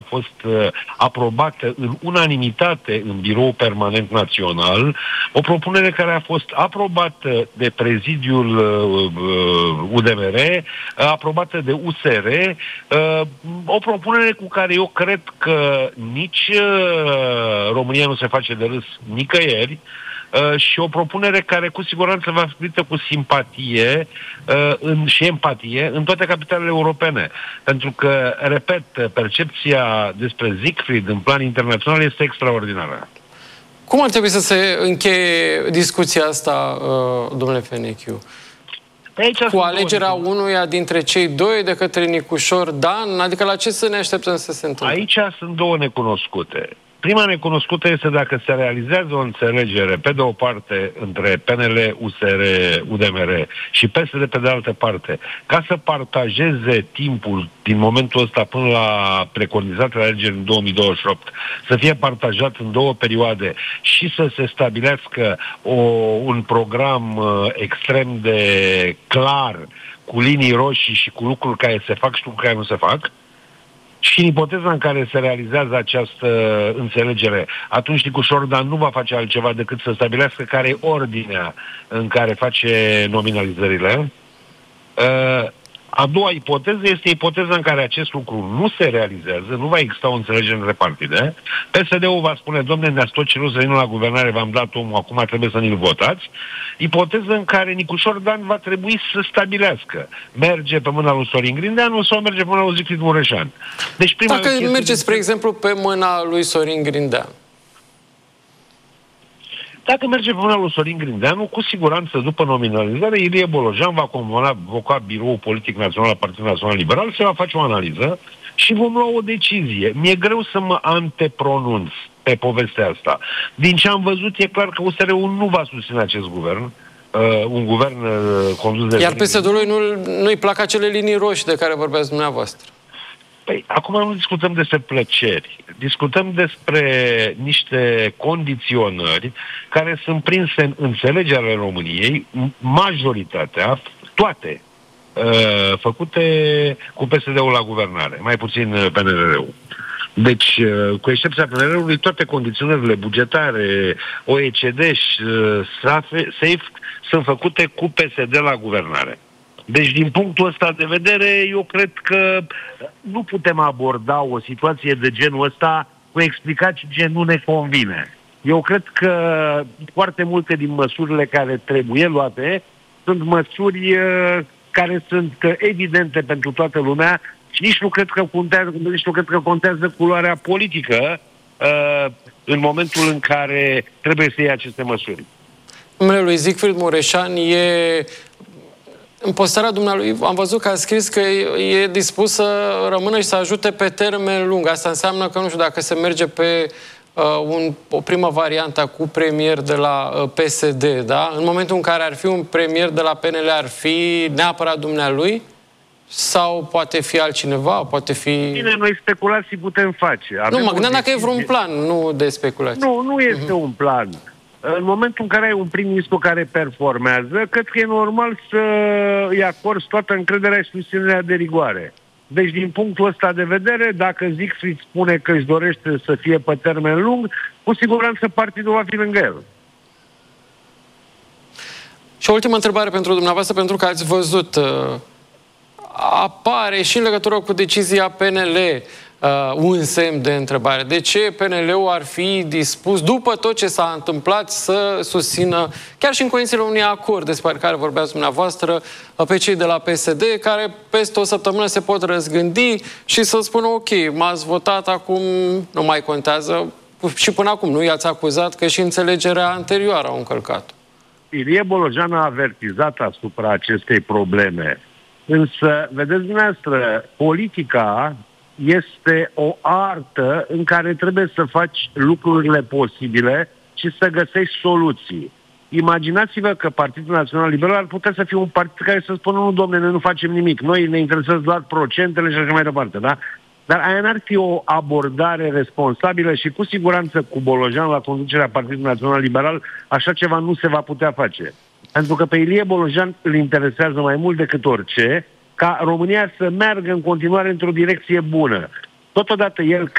fost aprobată în unanimitate în Biroul Permanent Național, o propunere care a fost aprobată de prezidiul UDMR, aprobată de USR, o propunere cu care eu cred că nici România nu se face de râs nicăieri, și o propunere care cu siguranță va fi primită cu simpatie și empatie în toate capitalele europene. Pentru că, repet, percepția despre Siegfried în plan internațional este extraordinară. Cum ar trebui să se încheie discuția asta, domnule Fenechiu? Cu alegerea unuia dintre cei doi de către Nicușor Dan? Adică la ce să ne așteptăm să se întâmple? Aici sunt două necunoscute. Prima necunoscută este dacă se realizează o înțelegere, pe de o parte, între PNL, USR, UDMR și PSD pe de altă parte, ca să partajeze timpul din momentul ăsta până la preconizatele alegeri în 2028, să fie partajat în două perioade și să se stabilească un program extrem de clar, cu linii roșii și cu lucruri care se fac și lucruri care nu se fac. Și în ipoteza în care se realizează această înțelegere, atunci Nicușor Dan nu va face altceva decât să stabilească care e ordinea în care face nominalizările. A doua ipoteză este ipoteza în care acest lucru nu se realizează, nu va exista o înțelegere între partide. PSD-ul va spune, domne, ne-ați tot cerut să vină la guvernare, v-am dat omul, acum trebuie să ne-l votați. Ipoteză în care Nicușor Dan va trebui să stabilească. Merge pe mâna lui Sorin Grindeanu sau merge pe mâna lui Siegfried Mureșan. Deci dacă merge, spre exemplu, pe mâna lui Sorin Grindeanu. Dacă merge pe mâna lui Sorin Grindeanu, cu siguranță, după nominalizare, Ilie Bolojan va convoca Biroul Politic Național al Partidului Național Liberal, se va face o analiză și vom lua o decizie. Mi-e greu să mă antepronunț pe povestea asta. Din ce am văzut, e clar că USR-ul nu va susține acest guvern, un guvern condus de... Iar PSD-ului nu-i plac acele linii roșii de care vorbeați dumneavoastră. Păi, acum nu discutăm despre plăceri, discutăm despre niște condiționări care sunt prinse în înțelegerea României, majoritatea, toate, făcute cu PSD-ul la guvernare, mai puțin PNL-ul. Deci, cu excepția PNL-ului, toate condiționările bugetare, OECD și SAFE sunt făcute cu PSD la guvernare. Deci, din punctul ăsta de vedere, eu cred că nu putem aborda o situație de genul ăsta cu explicații ce nu ne convine. Eu cred că foarte multe din măsurile care trebuie luate sunt măsuri care sunt evidente pentru toată lumea și nici nu cred că contează culoarea politică în momentul în care trebuie să iei aceste măsuri. Numele lui Siegfried Mureșan e... În postarea dumnealui am văzut că a scris că e dispus să rămână și să ajute pe termen lung. Asta înseamnă că, nu știu, dacă se merge pe o primă variantă cu premier de la PSD, da? În momentul în care ar fi un premier de la PNL, ar fi neapărat dumnealui? Sau poate fi altcineva? Poate fi... Bine, noi speculații putem face. Nu, mă gândeam dacă e vreun plan, nu de speculații. Nu este un plan. În momentul în care ai un prim-ministru care performează, cred că e normal să îi acorzi toată încrederea și susținerea de rigoare. Deci, din punctul ăsta de vedere, dacă Siegfried spune că își dorește să fie pe termen lung, cu siguranță partidul va fi lângă el. Și o ultimă întrebare pentru dumneavoastră, pentru că ați văzut, apare și în legătură cu decizia PNL un semn de întrebare. De ce PNL-ul ar fi dispus, după tot ce s-a întâmplat, să susțină, chiar și în condițiile unui acord despre care vorbeați dumneavoastră, pe cei de la PSD, care peste o săptămână se pot răzgândi și să spună, ok, m-ați votat, acum nu mai contează. Și până acum nu i-ați acuzat că și înțelegerea anterioară au încălcat. Ilie Bolojan a avertizat asupra acestei probleme. Însă, vedeți dumneavoastră, politica este o artă în care trebuie să faci lucrurile posibile și să găsești soluții. Imaginați-vă că Partidul Național Liberal ar putea să fie un partid care să spună, nu, domne, noi nu facem nimic, noi ne interesează doar procentele și așa mai departe, da? Dar aia n-ar fi o abordare responsabilă și cu siguranță cu Bolojan la conducerea Partidului Național Liberal așa ceva nu se va putea face. Pentru că pe Ilie Bolojan îl interesează mai mult decât orice ca România să meargă în continuare într-o direcție bună. Totodată el